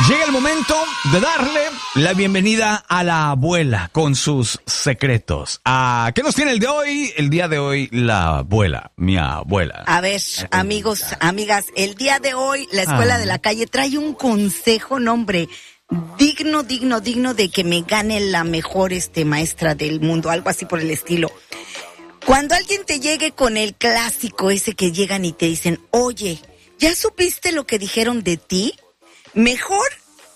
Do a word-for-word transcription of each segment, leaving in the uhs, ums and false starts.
Llega el momento de darle la bienvenida a la abuela con sus secretos. ¿A qué nos tiene el de hoy? El día de hoy, la abuela, mi abuela. A ver, amigos, amigas, el día de hoy, la Escuela ah. de la Calle trae un consejo, nombre, digno, digno, digno de que me gane la mejor este, maestra del mundo, algo así por el estilo. Cuando alguien te llegue con el clásico ese que llegan y te dicen, oye, ¿ya supiste lo que dijeron de ti? Mejor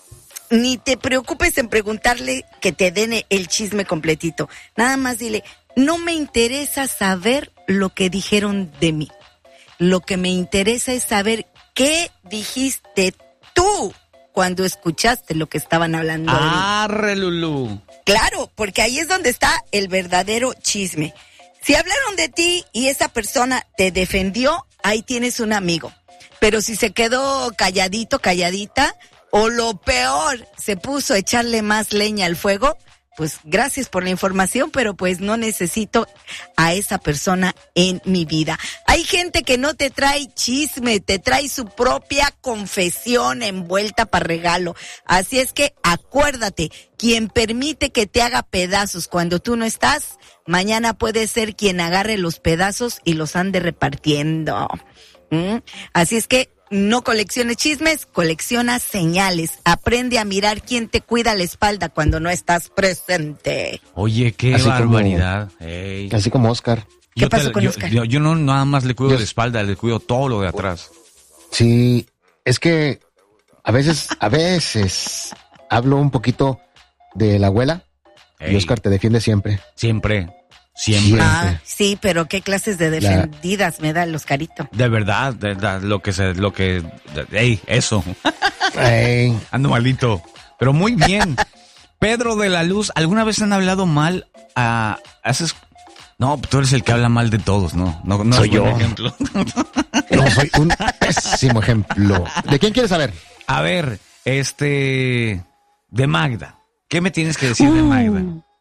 ni te preocupes en preguntarle que te den el chisme completito. Nada más dile, no me interesa saber lo que dijeron de mí. Lo que me interesa es saber qué dijiste tú cuando escuchaste lo que estaban hablando de mí. ¡Arre, Lulú! Claro, porque ahí es donde está el verdadero chisme. Si hablaron de ti y esa persona te defendió, ahí tienes un amigo. Pero si se quedó calladito, calladita, o lo peor, se puso a echarle más leña al fuego, pues gracias por la información, pero pues no necesito a esa persona en mi vida. Hay gente que no te trae chisme, te trae su propia confesión envuelta para regalo. Así es que acuérdate, quien permite que te haga pedazos cuando tú no estás, mañana puede ser quien agarre los pedazos y los ande repartiendo. ¿Mm? Así es que no colecciones chismes, colecciona señales. Aprende a mirar quién te cuida la espalda cuando no estás presente. Oye, qué así barbaridad. Como, hey. Así como Oscar. ¿Qué yo pasó te, con yo, Oscar? Yo, yo no nada más le cuido yo, la espalda, le cuido todo lo de atrás. Sí, es que a veces, a veces hablo un poquito de la abuela hey. y Oscar te defiende siempre. Siempre. Siempre. Ah, sí, pero qué clases de defendidas la... me da el Oscarito. De verdad, de verdad, lo que se, lo que, ey, eso. Ey. Ando malito, pero muy bien. Pedro de la Luz, ¿alguna vez han hablado mal a, haces? No, tú eres el que habla mal de todos, ¿no? No, no soy es buen yo. ejemplo. No, soy un pésimo ejemplo. ¿De quién quieres saber? A ver, este, de Magda. ¿Qué me tienes que decir uh, de Magda?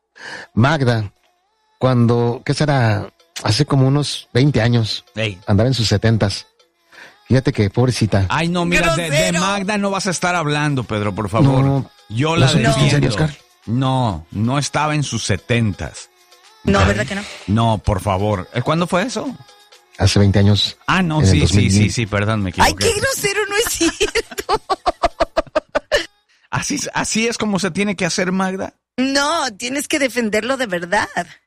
Magda. Cuando, ¿qué será? Hace como unos veinte años. Ey. Andaba en sus setentas. Fíjate que, pobrecita. Ay, no, mira, de, de Magda no vas a estar hablando, Pedro, por favor. No, Yo la ¿no defiendo. ¿En serio, Oscar? No, no estaba en sus setentas. No, ¿verdad que no? No, por favor. ¿Cuándo fue eso? Hace veinte años. Ah, no, sí, sí, sí, sí, perdón, me equivoqué. Ay, qué grosero, no es cierto. Así, así es como se tiene que hacer, Magda. No, tienes que defenderlo de verdad.